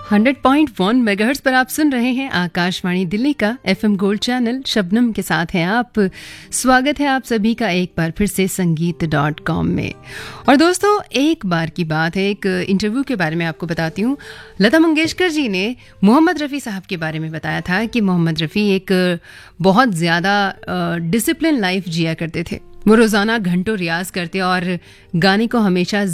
100.1 megahertz पर आप सुन रहे हैं आकाशवाणी दिल्ली का एफएम गोल्ड चैनल। शबनम के साथ हैं आप। स्वागत है आप सभी का एक बार फिर से संगीत.com में। और दोस्तों, एक बार की बात है, एक इंटरव्यू के बारे में आपको बताती हूँ। लता मंगेशकर जी ने मोहम्मद रफ़ी साहब के बारे में बताया था कि मोहम्मद रफ़ी एक बहुत ज़्यादा डिसिप्लिन लाइफ जिया करते थे। वो रोज़ाना घंटों रियाज करते और गाने को हमेशा